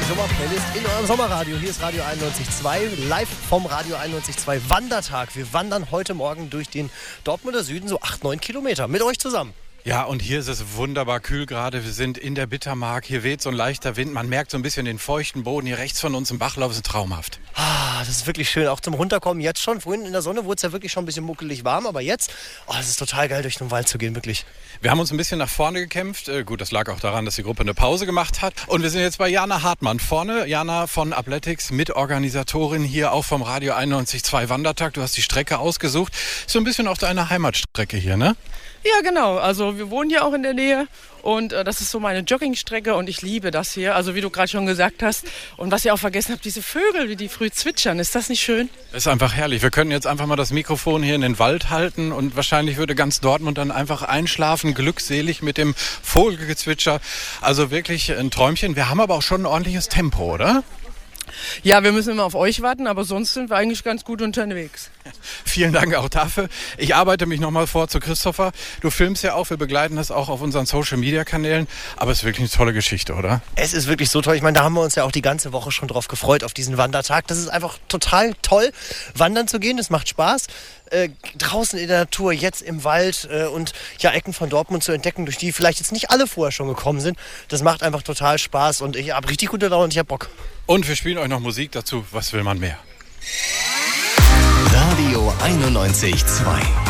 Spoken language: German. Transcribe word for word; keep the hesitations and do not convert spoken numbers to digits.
Sommerplaylist in eurem Sommerradio. Hier ist Radio einundneunzig Komma zwei, live vom Radio einundneunzig Komma zwei Wandertag. Wir wandern heute Morgen durch den Dortmunder Süden, so acht, neun Kilometer, mit euch zusammen. Ja, und hier ist es wunderbar kühl gerade. Wir sind in der Bittermark. Hier weht so ein leichter Wind. Man merkt so ein bisschen den feuchten Boden. Hier rechts von uns im Bachlauf ist traumhaft. Ah, das ist wirklich schön. Auch zum Runterkommen jetzt schon. Vorhin in der Sonne wurde es ja wirklich schon ein bisschen muckelig warm. Aber jetzt, oh, es ist total geil, durch den Wald zu gehen, wirklich. Wir haben uns ein bisschen nach vorne gekämpft. Äh, gut, das lag auch daran, dass die Gruppe eine Pause gemacht hat. Und wir sind jetzt bei Jana Hartmann vorne. Jana von Athletics, Mitorganisatorin hier auch vom Radio einundneunzig Komma zwei Wandertag. Du hast die Strecke ausgesucht. So ein bisschen auch deine Heimatstrecke hier, ne? Ja, genau. Also wir wohnen hier auch in der Nähe und äh, das ist so meine Joggingstrecke und ich liebe das hier. Also wie du gerade schon gesagt hast. Und was ihr auch vergessen habt, diese Vögel, wie die früh zwitschern. Ist das nicht schön? Das ist einfach herrlich. Wir können jetzt einfach mal das Mikrofon hier in den Wald halten und wahrscheinlich würde ganz Dortmund dann einfach einschlafen, glückselig mit dem Vogelgezwitscher. Also wirklich ein Träumchen. Wir haben aber auch schon ein ordentliches Tempo, oder? Ja, wir müssen immer auf euch warten, aber sonst sind wir eigentlich ganz gut unterwegs. Vielen Dank auch dafür. Ich arbeite mich nochmal vor zu Christopher. Du filmst ja auch, wir begleiten das auch auf unseren Social-Media-Kanälen. Aber es ist wirklich eine tolle Geschichte, oder? Es ist wirklich so toll. Ich meine, da haben wir uns ja auch die ganze Woche schon drauf gefreut, auf diesen Wandertag. Das ist einfach total toll, wandern zu gehen. Das macht Spaß. Äh, draußen in der Natur, jetzt im Wald äh, und ja, Ecken von Dortmund zu entdecken, durch die vielleicht jetzt nicht alle vorher schon gekommen sind. Das macht einfach total Spaß und ich habe richtig gute Laune und ich habe Bock. Und wir spielen euch noch Musik dazu. Was will man mehr? Radio einundneunzig Komma zwei